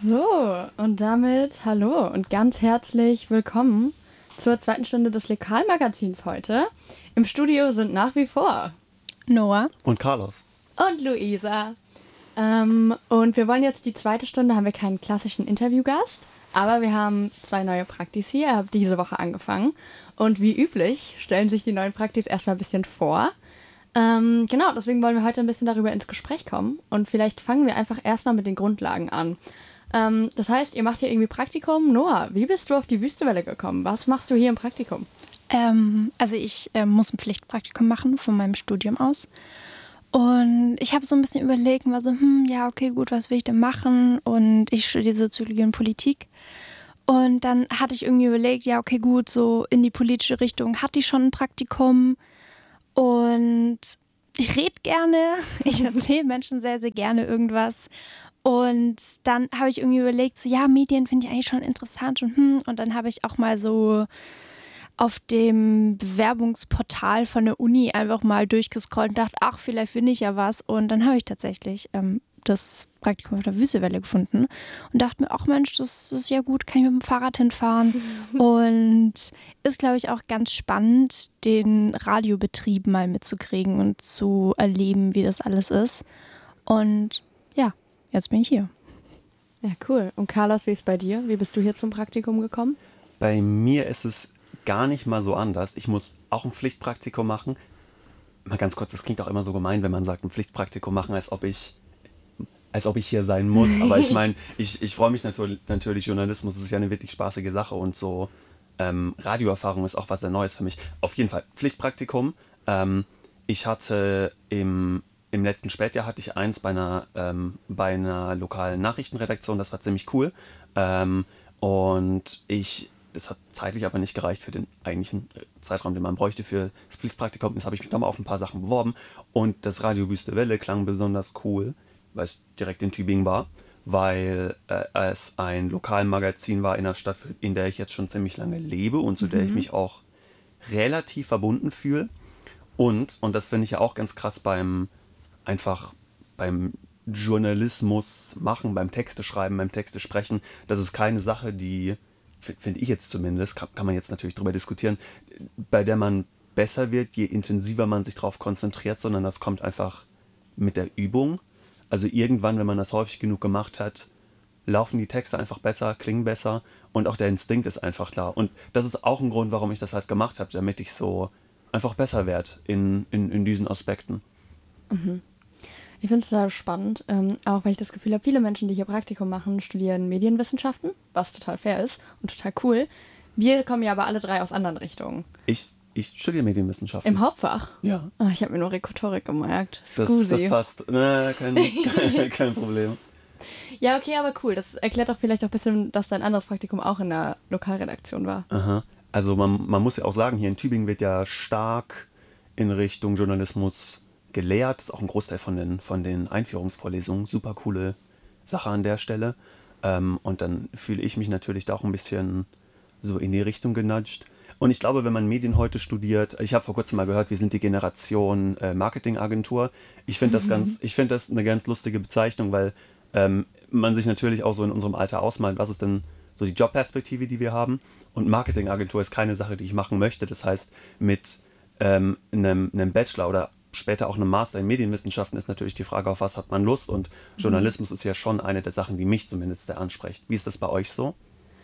So, und damit hallo und ganz herzlich willkommen zur zweiten Stunde des Lokalmagazins heute. Im Studio sind nach wie vor Noah. Und Carlos. und Luisa. Und wir wollen jetzt die zweite Stunde, haben wir keinen klassischen Interviewgast, aber wir haben zwei neue Praktis hier. Ihr habt diese Woche angefangen. Und wie üblich stellen sich die neuen Praktis erstmal ein bisschen vor. Genau, deswegen wollen wir heute ein bisschen darüber ins Gespräch kommen. Und vielleicht fangen wir einfach erstmal mit den Grundlagen an. Das heißt, ihr macht hier irgendwie Praktikum. Noah, wie bist du auf die Wüstewelle gekommen? Was machst du hier im Praktikum? Also ich muss ein Pflichtpraktikum machen von meinem Studium aus. Und ich habe so ein bisschen überlegt und war so, ja, okay, gut, was will ich denn machen? Und ich studiere Soziologie und Politik. Und dann hatte ich irgendwie überlegt, ja, okay, gut, so in die politische Richtung hatte ich schon ein Praktikum. Und ich rede gerne, ich erzähle Menschen sehr, sehr gerne irgendwas. Und dann habe ich irgendwie überlegt, so ja, Medien finde ich eigentlich schon interessant. Und dann habe ich auch mal so auf dem Bewerbungsportal von der Uni einfach mal durchgescrollt und dachte, ach, vielleicht finde ich ja was. Und dann habe ich tatsächlich das Praktikum auf der Wüstewelle gefunden und dachte mir, ach Mensch, das ist ja gut, kann ich mit dem Fahrrad hinfahren. Und ist, glaube ich, auch ganz spannend, den Radiobetrieb mal mitzukriegen und zu erleben, wie das alles ist. Und ja, jetzt bin ich hier. Ja, cool. Und Carlos, wie ist bei dir? Wie bist du hier zum Praktikum gekommen? Bei mir ist es gar nicht mal so anders. Ich muss auch ein Pflichtpraktikum machen. Mal ganz kurz, das klingt auch immer so gemein, wenn man sagt, ein Pflichtpraktikum machen, als ob ich hier sein muss. Aber ich meine, ich freue mich natürlich, Journalismus ist ja eine wirklich spaßige Sache und so Radioerfahrung ist auch was sehr Neues für mich. Auf jeden Fall, Pflichtpraktikum. Ich hatte im letzten Spätjahr hatte ich eins bei einer lokalen Nachrichtenredaktion, das war ziemlich cool. Das hat zeitlich aber nicht gereicht für den eigentlichen Zeitraum, den man bräuchte für das Pflichtpraktikum. Jetzt habe ich mich da mal auf ein paar Sachen beworben und das Radio Wüstewelle klang besonders cool, weil es direkt in Tübingen war, weil es ein Lokalmagazin war in der Stadt, in der ich jetzt schon ziemlich lange lebe und zu der ich mich auch relativ verbunden fühle. Und das finde ich ja auch ganz krass beim Journalismus machen, beim Texte schreiben, beim Texte sprechen. Das ist keine Sache, die, finde ich jetzt zumindest, kann man jetzt natürlich drüber diskutieren, bei der man besser wird, je intensiver man sich darauf konzentriert, sondern das kommt einfach mit der Übung. Also irgendwann, wenn man das häufig genug gemacht hat, laufen die Texte einfach besser, klingen besser und auch der Instinkt ist einfach da. Und das ist auch ein Grund, warum ich das halt gemacht habe, damit ich so einfach besser werde in diesen Aspekten. Ich finde es total spannend, auch weil ich das Gefühl habe, viele Menschen, die hier Praktikum machen, studieren Medienwissenschaften, was total fair ist und total cool. Wir kommen ja aber alle drei aus anderen Richtungen. Ich studiere Medienwissenschaften. Im Hauptfach? Ja. Ah, ich habe mir nur Rhetorik gemerkt. Das Scusi. passt. Na, kein Problem. Ja, okay, aber cool. Das erklärt doch vielleicht auch ein bisschen, dass dein anderes Praktikum auch in der Lokalredaktion war. Aha. Also man muss ja auch sagen, hier in Tübingen wird ja stark in Richtung Journalismus gelehrt. Das ist auch ein Großteil von den Einführungsvorlesungen. Super coole Sache an der Stelle. Und dann fühle ich mich natürlich da auch ein bisschen so in die Richtung genudgt. Und ich glaube, wenn man Medien heute studiert, ich habe vor kurzem mal gehört, wir sind die Generation Marketingagentur. Ich finde das eine ganz lustige Bezeichnung, weil man sich natürlich auch so in unserem Alter ausmalt, was ist denn so die Jobperspektive, die wir haben. Und Marketingagentur ist keine Sache, die ich machen möchte. Das heißt, mit einem Bachelor oder später auch einem Master in Medienwissenschaften ist natürlich die Frage, auf was hat man Lust. Und Journalismus ist ja schon eine der Sachen, die mich zumindest sehr anspricht. Wie ist das bei euch so?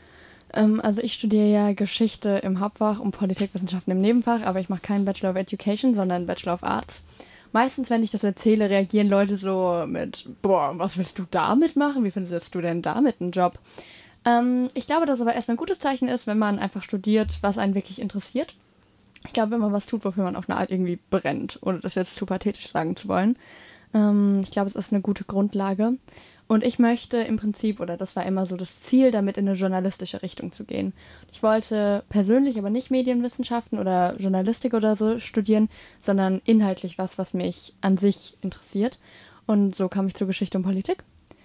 Also ich studiere ja Geschichte im Hauptfach und Politikwissenschaften im Nebenfach, aber ich mache keinen Bachelor of Education, sondern Bachelor of Arts. Meistens, wenn ich das erzähle, reagieren Leute so mit, boah, was willst du damit machen? Wie findest du denn damit einen Job? Ich glaube, dass es aber erstmal ein gutes Zeichen ist, wenn man einfach studiert, was einen wirklich interessiert. Ich glaube, wenn man was tut, wofür man auf eine Art irgendwie brennt, ohne das jetzt zu pathetisch sagen zu wollen. Ich glaube, es ist eine gute Grundlage. Und ich möchte im Prinzip, oder das war immer so das Ziel, damit in eine journalistische Richtung zu gehen. Ich wollte persönlich aber nicht Medienwissenschaften oder Journalistik oder so studieren, sondern inhaltlich was mich an sich interessiert. Und so kam ich zur Geschichte und Politik.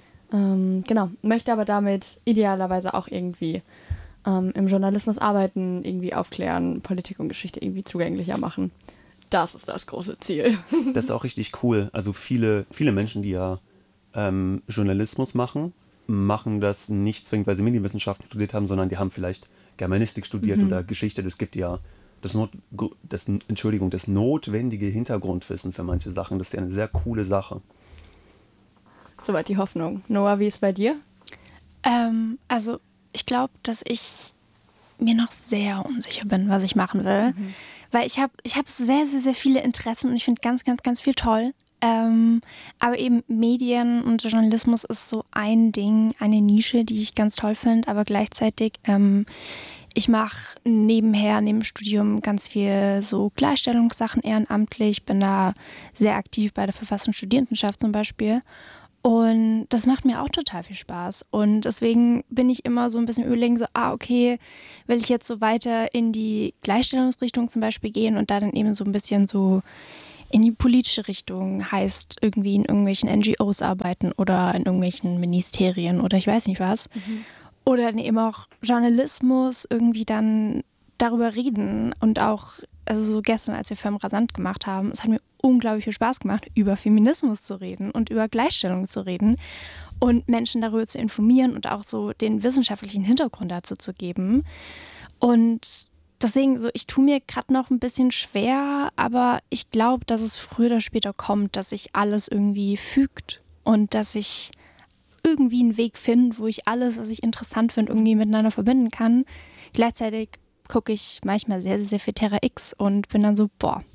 Genau, möchte aber damit idealerweise auch irgendwie im Journalismus arbeiten, irgendwie aufklären, Politik und Geschichte irgendwie zugänglicher machen. Das ist das große Ziel. Das ist auch richtig cool. Also viele Menschen, die ja Journalismus machen, machen das nicht zwingend, weil sie Medienwissenschaften studiert haben, sondern die haben vielleicht Germanistik studiert oder Geschichte. Das gibt ja das notwendige Hintergrundwissen für manche Sachen. Das ist ja eine sehr coole Sache. Soweit die Hoffnung. Noah, wie ist bei dir? Also ich glaube, dass ich mir noch sehr unsicher bin, was ich machen will. Weil ich hab sehr, sehr, sehr viele Interessen und ich finde ganz, ganz, ganz viel toll. Aber eben Medien und Journalismus ist so ein Ding, eine Nische, die ich ganz toll finde. Aber gleichzeitig, ich mache nebenher, neben dem Studium ganz viel so Gleichstellungssachen ehrenamtlich. Bin da sehr aktiv bei der Verfassung und Studierendenschaft zum Beispiel. Und das macht mir auch total viel Spaß. Und deswegen bin ich immer so ein bisschen überlegen, so, okay, will ich jetzt so weiter in die Gleichstellungsrichtung zum Beispiel gehen und da dann eben so ein bisschen so in die politische Richtung, heißt irgendwie in irgendwelchen NGOs arbeiten oder in irgendwelchen Ministerien oder ich weiß nicht was. Oder dann eben auch Journalismus irgendwie dann darüber reden und auch, also so gestern, als wir Femme Rasant gemacht haben, es hat mir unglaublich viel Spaß gemacht, über Feminismus zu reden und über Gleichstellung zu reden und Menschen darüber zu informieren und auch so den wissenschaftlichen Hintergrund dazu zu geben. Und deswegen, so, ich tue mir gerade noch ein bisschen schwer, aber ich glaube, dass es früher oder später kommt, dass sich alles irgendwie fügt und dass ich irgendwie einen Weg finde, wo ich alles, was ich interessant finde, irgendwie miteinander verbinden kann. Gleichzeitig gucke ich manchmal sehr, sehr, sehr viel Terra X und bin dann so,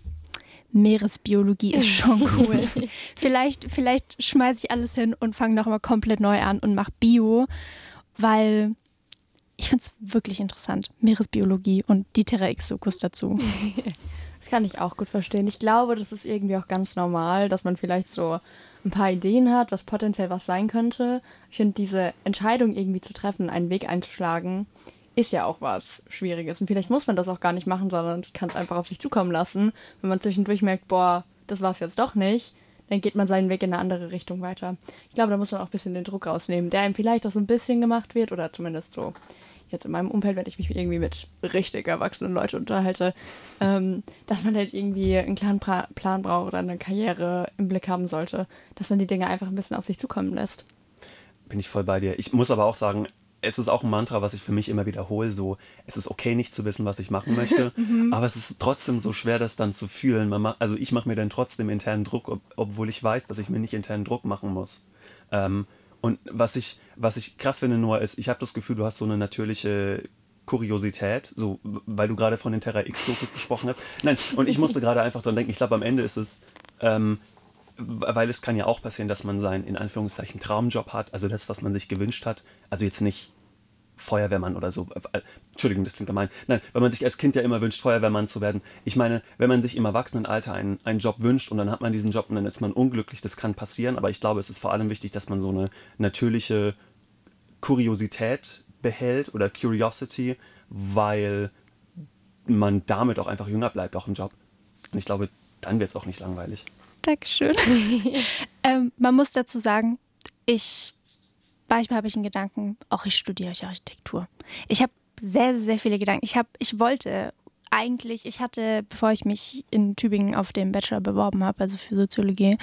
Meeresbiologie ist schon cool. Vielleicht schmeiße ich alles hin und fange nochmal komplett neu an und mache Bio, weil ich finde es wirklich interessant, Meeresbiologie und die Terra X-Dokus dazu. Das kann ich auch gut verstehen. Ich glaube, das ist irgendwie auch ganz normal, dass man vielleicht so ein paar Ideen hat, was potenziell was sein könnte. Ich finde, diese Entscheidung irgendwie zu treffen, einen Weg einzuschlagen, ist ja auch was Schwieriges. Und vielleicht muss man das auch gar nicht machen, sondern kann es einfach auf sich zukommen lassen. Wenn man zwischendurch merkt, das war es jetzt doch nicht, dann geht man seinen Weg in eine andere Richtung weiter. Ich glaube, da muss man auch ein bisschen den Druck rausnehmen, der einem vielleicht auch so ein bisschen gemacht wird, oder zumindest so jetzt in meinem Umfeld, wenn ich mich irgendwie mit richtig erwachsenen Leuten unterhalte, dass man halt irgendwie einen klaren Plan braucht oder eine Karriere im Blick haben sollte, dass man die Dinge einfach ein bisschen auf sich zukommen lässt. Bin ich voll bei dir. Ich muss aber auch sagen, es ist auch ein Mantra, was ich für mich immer wiederhole, so, es ist okay, nicht zu wissen, was ich machen möchte, aber es ist trotzdem so schwer, das dann zu fühlen. Also ich mache mir dann trotzdem internen Druck, obwohl ich weiß, dass ich mir nicht internen Druck machen muss. Und was ich krass finde, Noah, ist, ich habe das Gefühl, du hast so eine natürliche Kuriosität, so, weil du gerade von den Terra X-Dokus gesprochen hast. Nein, und ich musste gerade einfach dran denken, ich glaube, am Ende ist es, weil es kann ja auch passieren, dass man seinen, in Anführungszeichen, Traumjob hat, also das, was man sich gewünscht hat, also jetzt nicht Feuerwehrmann oder so, Entschuldigung, das klingt gemein, nein, weil man sich als Kind ja immer wünscht, Feuerwehrmann zu werden. Ich meine, wenn man sich im Erwachsenenalter einen Job wünscht und dann hat man diesen Job und dann ist man unglücklich, das kann passieren, aber ich glaube, es ist vor allem wichtig, dass man so eine natürliche Kuriosität behält oder Curiosity, weil man damit auch einfach jünger bleibt, auch im Job. Und ich glaube, dann wird es auch nicht langweilig. Dankeschön. Man muss dazu sagen, manchmal habe ich einen Gedanken, auch ich studiere Architektur. Ich habe sehr, sehr, sehr viele Gedanken. Ich wollte eigentlich, bevor ich mich in Tübingen auf den Bachelor beworben habe, also für Soziologie,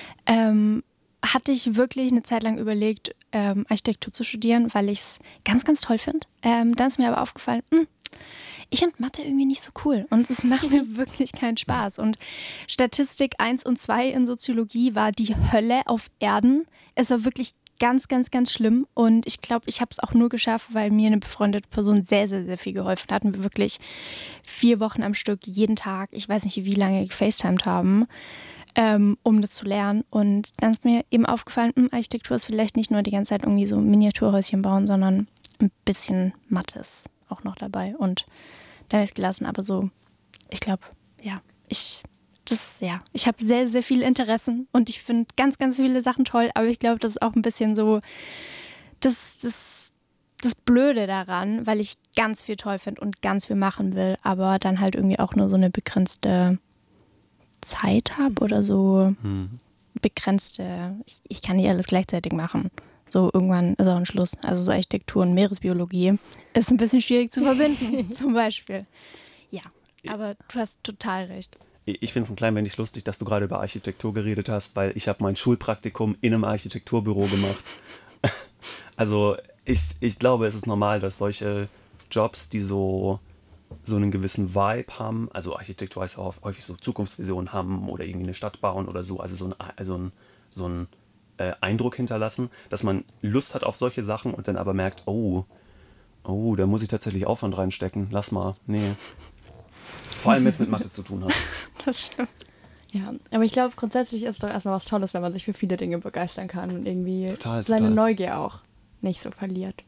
hatte ich wirklich eine Zeit lang überlegt, Architektur zu studieren, weil ich es ganz, ganz toll finde. Dann ist mir aber aufgefallen, ich finde Mathe irgendwie nicht so cool und es macht mir wirklich keinen Spaß. Und Statistik 1 und 2 in Soziologie war die Hölle auf Erden. Es war wirklich ganz, ganz, ganz schlimm und ich glaube, ich habe es auch nur geschafft, weil mir eine befreundete Person sehr, sehr, sehr viel geholfen hat und wir wirklich 4 Wochen am Stück, jeden Tag, ich weiß nicht, wie lange gefacetimed haben, um das zu lernen. Und dann ist mir eben aufgefallen, Architektur ist vielleicht nicht nur die ganze Zeit irgendwie so Miniaturhäuschen bauen, sondern ein bisschen Mathe ist auch noch dabei. Und da habe ich es gelassen. Aber so, ich glaube, ich habe sehr, sehr viele Interessen und ich finde ganz, ganz viele Sachen toll. Aber ich glaube, das ist auch ein bisschen so das Blöde daran, weil ich ganz viel toll finde und ganz viel machen will, aber dann halt irgendwie auch nur so eine begrenzte Zeit habe oder so begrenzte, ich kann nicht alles gleichzeitig machen. So irgendwann ist auch ein Schluss. Also so Architektur und Meeresbiologie ist ein bisschen schwierig zu verbinden, zum Beispiel. Ja, aber du hast total recht. Ich finde es ein klein wenig lustig, dass du gerade über Architektur geredet hast, weil ich habe mein Schulpraktikum in einem Architekturbüro gemacht. Also ich glaube, es ist normal, dass solche Jobs, die so einen gewissen Vibe haben, also Architektur heißt auch häufig so Zukunftsvisionen haben oder irgendwie eine Stadt bauen oder so, also so ein Eindruck hinterlassen, dass man Lust hat auf solche Sachen und dann aber merkt, oh, da muss ich tatsächlich Aufwand reinstecken, lass mal, nee. Vor allem, wenn es mit Mathe zu tun hat. Das stimmt. Ja, aber ich glaube, grundsätzlich ist es doch erstmal was Tolles, wenn man sich für viele Dinge begeistern kann und irgendwie seine Total. Neugier auch nicht so verliert.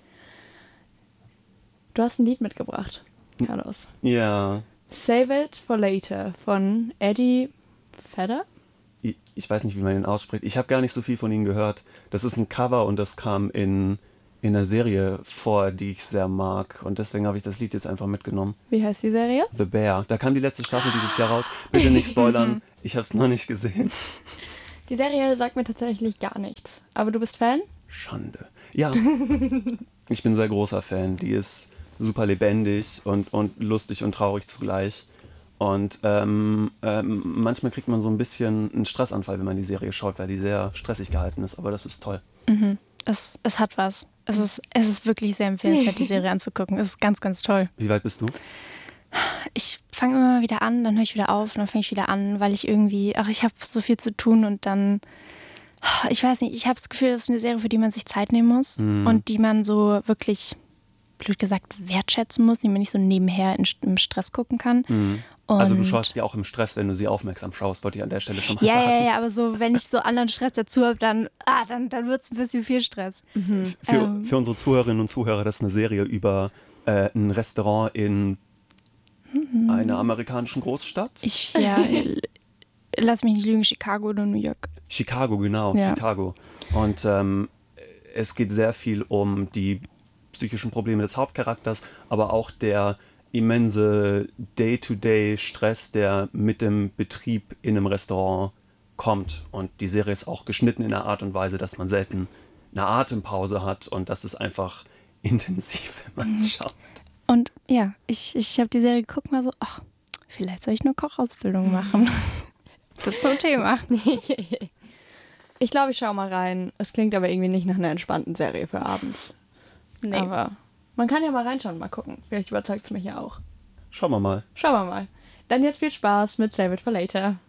Du hast ein Lied mitgebracht, Carlos. Ja, Save It for Later von Eddie Vedder. ich weiß nicht, wie man den ausspricht. Ich habe gar nicht so viel von ihm gehört. Das ist ein Cover und das kam in einer Serie vor, die ich sehr mag. Und deswegen habe ich das Lied jetzt einfach mitgenommen. Wie heißt die Serie? The Bear. Da kam die letzte Staffel dieses Jahr raus. Bitte nicht spoilern. Ich habe es noch nicht gesehen. Die Serie sagt mir tatsächlich gar nichts. Aber du bist Fan? Schande. Ja, ich bin sehr großer Fan. Die ist super lebendig und lustig und traurig zugleich. Und manchmal kriegt man so ein bisschen einen Stressanfall, wenn man die Serie schaut, weil die sehr stressig gehalten ist. Aber das ist toll. Es hat was. Es ist wirklich sehr empfehlenswert, die Serie anzugucken. Es ist ganz, ganz toll. Wie weit bist du? Ich fange immer wieder an, dann höre ich wieder auf und dann fange ich wieder an, weil ich irgendwie, ich habe so viel zu tun und dann, ich weiß nicht, ich habe das Gefühl, das ist eine Serie, für die man sich Zeit nehmen muss und die man so wirklich, blöd gesagt, wertschätzen muss, die man nicht so nebenher im Stress gucken kann. Also du schaust die auch im Stress, wenn du sie aufmerksam schaust, wollte ich an der Stelle schon mal sagen. Ja, aber so, wenn ich so anderen Stress dazu habe, dann wird es ein bisschen viel Stress. Für unsere Zuhörerinnen und Zuhörer, das ist eine Serie über ein Restaurant in einer amerikanischen Großstadt. Lass mich nicht lügen, Chicago oder New York. Chicago, genau, Ja. Chicago. Und es geht sehr viel um die psychischen Probleme des Hauptcharakters, aber auch der immense Day-to-Day-Stress, der mit dem Betrieb in einem Restaurant kommt. Und die Serie ist auch geschnitten in einer Art und Weise, dass man selten eine Atempause hat und das ist einfach intensiv, wenn man es schaut. Und ja, ich habe die Serie geguckt, mal so, vielleicht soll ich eine Kochausbildung machen. Das zum Thema. Ich glaube, ich schaue mal rein. Es klingt aber irgendwie nicht nach einer entspannten Serie für abends. Nee. Aber man kann ja mal reinschauen, mal gucken. Vielleicht überzeugt es mich ja auch. Schauen wir mal. Schauen wir mal. Dann jetzt viel Spaß mit Save It for Later.